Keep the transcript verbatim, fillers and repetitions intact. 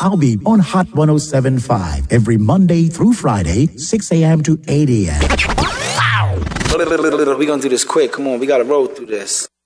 I'll be on Hot one oh seven point five every Monday through Friday, six a.m. to eight a.m. We're gonna do this quick. Come on, we gotta roll through this.